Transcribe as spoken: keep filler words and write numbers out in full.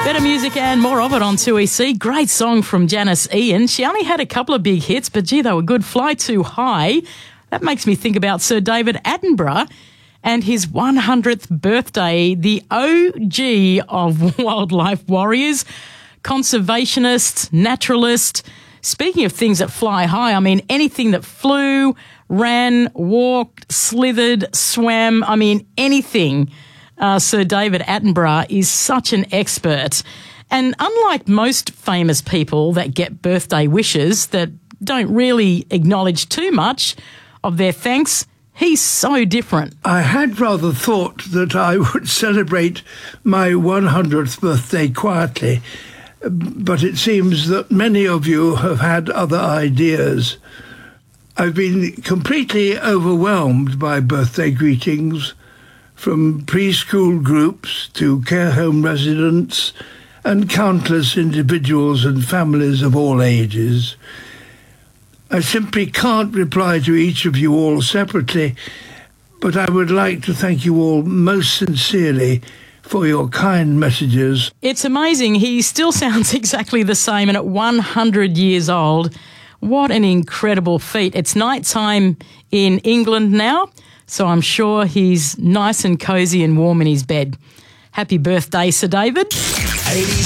Better music and more of it on two E C. Great song from Janice Ian. She only had a couple of big hits, but gee, they were good. Fly Too High. That makes me think about Sir David Attenborough and his one hundredth birthday, the O G of wildlife warriors, conservationist, naturalist. Speaking of things that fly high, I mean, anything that flew, ran, walked, slithered, swam, I mean, anything. Uh, Sir David Attenborough is such an expert. And unlike most famous people that get birthday wishes that don't really acknowledge too much of their thanks, he's so different. I had rather thought that I would celebrate my one hundredth birthday quietly, but it seems that many of you have had other ideas. I've been completely overwhelmed by birthday greetings, from preschool groups to care home residents and countless individuals and families of all ages. I simply can't reply to each of you all separately, but I would like to thank you all most sincerely for your kind messages. It's amazing. He still sounds exactly the same, and at one hundred years old, what an incredible feat. It's night time in England now, so I'm sure he's nice and cosy and warm in his bed. Happy birthday, Sir David.